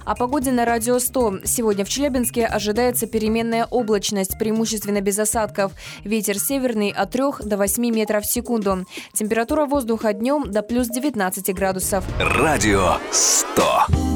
О погоде на Радио 100. Сегодня в Челябинске ожидается переменная облачность, преимущественно без осадков. Ветер северный от 3 до 8 метров в секунду. Температура воздуха днем до плюс 19 градусов. Радио 100.